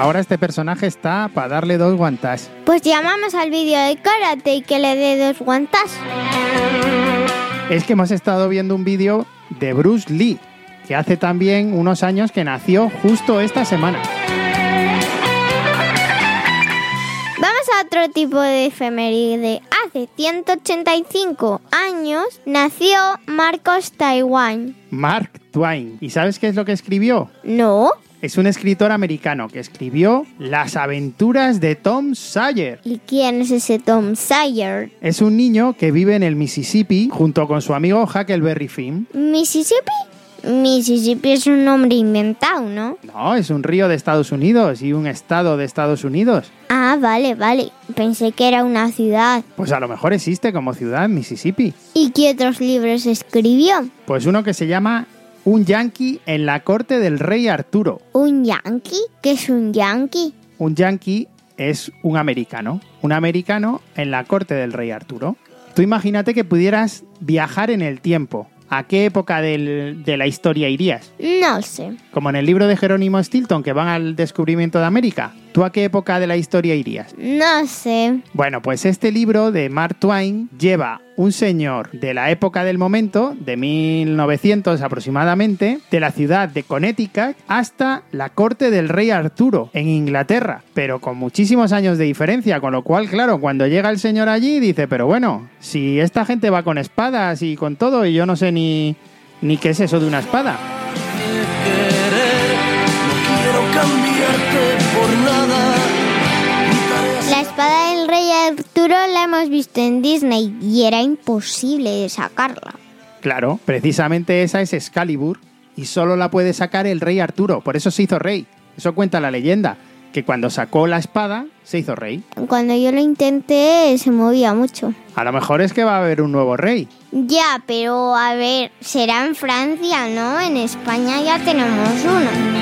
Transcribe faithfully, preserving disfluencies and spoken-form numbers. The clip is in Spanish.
Ahora este personaje está para darle dos guantas. Pues llamamos al vídeo de Karate y que le dé dos guantas. Es que hemos estado viendo un vídeo de Bruce Lee, que hace también unos años que nació justo esta semana. Vamos a otro tipo de efeméride. Hace ciento ochenta y cinco años nació Marcos Twain. Mark Twain. ¿Y sabes qué es lo que escribió? ¿No? Es un escritor americano que escribió Las aventuras de Tom Sawyer. ¿Y quién es ese Tom Sawyer? Es un niño que vive en el Mississippi junto con su amigo Huckleberry Finn. ¿Mississippi? Mississippi es un nombre inventado, ¿no? No, es un río de Estados Unidos y un estado de Estados Unidos. Ah, vale, vale. Pensé que era una ciudad. Pues a lo mejor existe como ciudad Mississippi. ¿Y qué otros libros escribió? Pues uno que se llama Un yankee en la corte del rey Arturo. ¿Un yankee? ¿Qué es un yankee? Un yankee es un americano. Un americano en la corte del rey Arturo. Tú imagínate que pudieras viajar en el tiempo. ¿A qué época del, de la historia irías? No sé. Como en el libro de Jerónimo Stilton, que van al descubrimiento de América. ¿Tú a qué época de la historia irías? No sé. Bueno, pues este libro de Mark Twain lleva un señor de la época del momento, de mil novecientos aproximadamente, de la ciudad de Connecticut hasta la corte del rey Arturo, en Inglaterra, pero con muchísimos años de diferencia, con lo cual, claro, cuando llega el señor allí dice, pero bueno, si esta gente va con espadas y con todo y yo no sé ni, ni qué es eso de una espada. La espada del rey Arturo la hemos visto en Disney y era imposible de sacarla. Claro, precisamente esa es Excalibur y solo la puede sacar el rey Arturo, por eso se hizo rey. Eso cuenta la leyenda, que cuando sacó la espada se hizo rey. Cuando yo lo intenté se movía mucho. A lo mejor es que va a haber un nuevo rey. Ya, pero a ver, será en Francia, ¿no? En España ya tenemos uno.